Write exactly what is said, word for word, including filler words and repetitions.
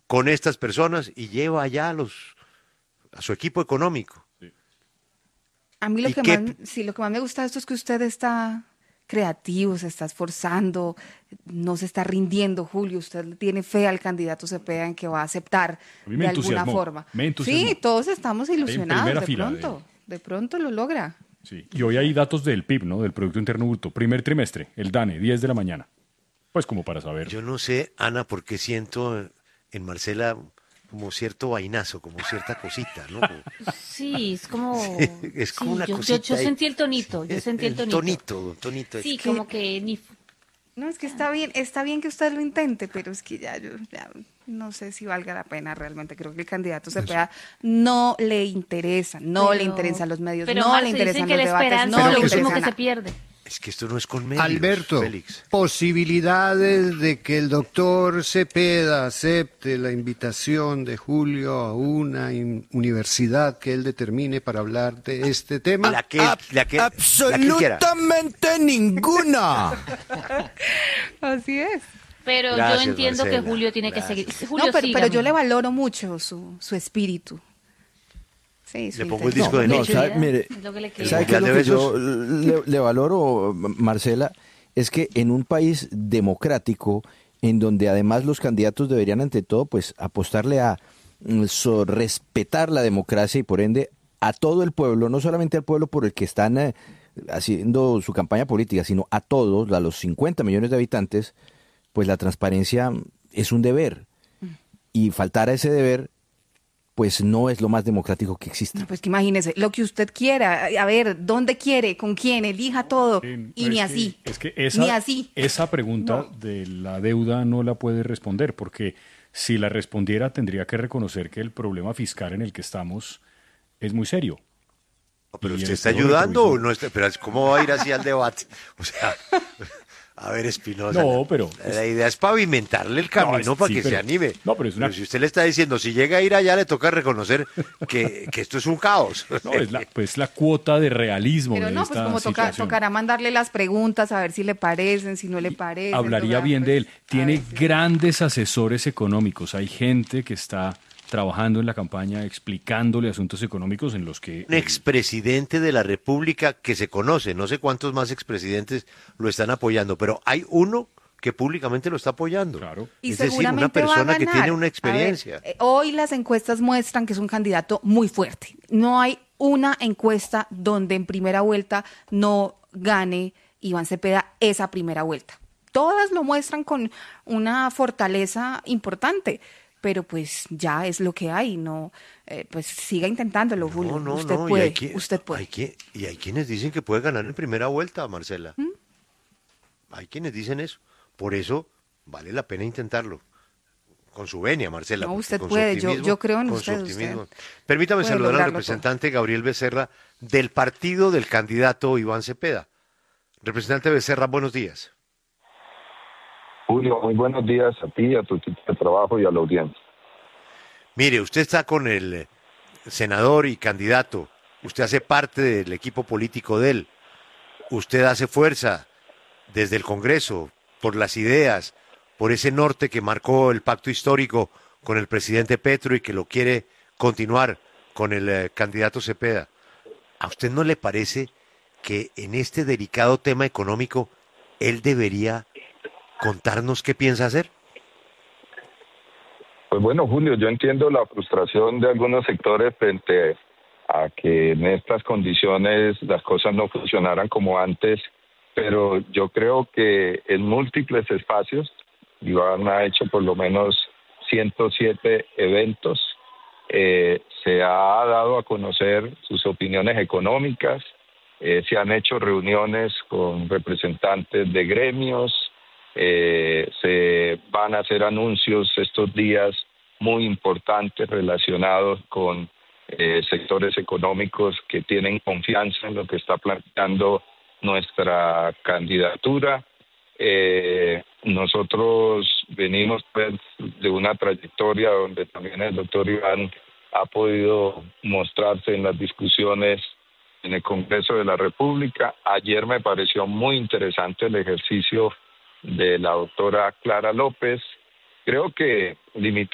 con estas personas y lleva allá a, los, a su equipo económico. A mí lo ¿Y que qué? más, sí, lo que más me gusta de esto es que usted está creativo, se está esforzando, no se está rindiendo, Julio. Usted le tiene fe al candidato Cepeda en que va a aceptar A mí me de alguna entusiasmó, forma. me entusiasmó. Sí, todos estamos En ilusionados, primera de fila. pronto, De, de pronto lo logra. sí. Y hoy hay datos del P I B, ¿no? Del Producto Interno Bruto. Primer trimestre, el DANE, diez de la mañana. Pues como para saber. Yo no sé, Ana, por qué siento en Marcela como cierto vainazo, como cierta cosita, ¿no? Como- Sí, es como... es como sí, una yo, yo, cosita yo ahí. sentí el tonito, yo sentí el tonito. Tonito, tonito. Sí, es- como que ni... No, es que está bien, está bien que usted lo intente, pero es que ya yo ya no sé si valga la pena realmente. Creo que el candidato Cepeda no le interesa, no le pero- interesan los medios, pero no Marce, le dicen interesan que los la debates, esperanza no es le lo interesa último que se nada. pierde. Es que esto no es con medios, Alberto, Félix. posibilidades de que el doctor Cepeda acepte la invitación de Julio a una in- universidad que él determine para hablar de este tema. La que, la que, la que quiera. Absolutamente ninguna. Así es. Pero Gracias, yo entiendo Marcela, que Julio tiene gracias. que seguir. Julio, No, pero, siga, pero yo mija. le valoro mucho su, su espíritu. Sí, su Le pongo el intención. disco de No, Nietzsche. sabe- mire, Es lo que le queda. ¿sabe qué es Mundial lo de que yo le, le valoro, Marcela? Es que en un país democrático, en donde además los candidatos deberían ante todo pues apostarle a mm, so- respetar la democracia y por ende a todo el pueblo, no solamente al pueblo por el que están eh, haciendo su campaña política, sino a todos, a los cincuenta millones de habitantes, pues la transparencia es un deber. Y faltar a ese deber pues no es lo más democrático que existe. No, pues que imagínese, lo que usted quiera, a ver, ¿dónde quiere? ¿Con quién? Elija todo. Sí, Y no, ni es así. Que, es que esa, Ni así. esa pregunta de la deuda no la puede responder, porque si la respondiera tendría que reconocer que el problema fiscal en el que estamos es muy serio. No, pero Y usted el está estado ayudando o retrovisor. no está. Pero ¿cómo va a ir así al debate? O sea, a ver, Espinosa. No, pero- La idea es pavimentarle el camino es- para sí, que pero- se anime. no, pero es una- si usted le está diciendo, si llega a ir allá, le toca reconocer que, que esto es un caos. No, es la, pues la cuota de realismo Pero de no, esta pues como toca, situación. tocará mandarle las preguntas a ver si le parecen, si no le parecen. Hablaría tocará, bien pues, de él. a Tiene ver si- grandes asesores económicos. Hay gente que está trabajando en la campaña explicándole asuntos económicos en los que... Un expresidente de la República que se conoce, no sé cuántos más expresidentes lo están apoyando, pero hay uno que públicamente lo está apoyando. Claro. Y Es decir, seguramente una persona va a que ganar. tiene una A ver, experiencia. eh, hoy las encuestas muestran que es un candidato muy fuerte. No hay una encuesta donde en primera vuelta no gane Iván Cepeda esa primera vuelta. Todas lo muestran con una fortaleza importante, pero pues ya es lo que hay, no, eh, pues siga intentándolo, Julio. No, no, usted no, y puede, hay que- usted puede. hay que- y hay quienes dicen que puede ganar en primera vuelta, Marcela. ¿Mm? Hay quienes dicen eso. Por eso vale la pena intentarlo. Con su venia, Marcela. No, porque usted con su puede, yo- optimismo- yo creo en con usted, su usted optimismo. Permítame puede saludar al lograrlo representante Gabriel Becerra del partido del candidato Iván Cepeda. Representante Becerra, buenos días. Julio, muy buenos días a ti, a tu equipo de trabajo y a la audiencia. Mire, usted está con el eh, senador y candidato. Usted hace parte del equipo político de él. Usted hace fuerza desde el Congreso por las ideas, por ese norte que marcó el pacto histórico con el presidente Petro y que lo quiere continuar con el eh, candidato Cepeda. ¿A usted no le parece que en este delicado tema económico él debería contarnos qué piensa hacer? Pues bueno, Julio, yo entiendo la frustración de algunos sectores frente a que en estas condiciones las cosas no funcionaran como antes, pero yo creo que en múltiples espacios, Iván ha hecho por lo menos ciento siete eventos, eh, se ha dado a conocer sus opiniones económicas, eh, se han hecho reuniones con representantes de gremios, eh, se van a hacer anuncios estos días muy importantes relacionados con eh, sectores económicos que tienen confianza en lo que está planteando nuestra candidatura. Eh, nosotros venimos pues, de una trayectoria donde también el doctor Iván ha podido mostrarse en las discusiones en el Congreso de la República. Ayer me pareció muy interesante el ejercicio de la doctora Clara López. Creo que limitar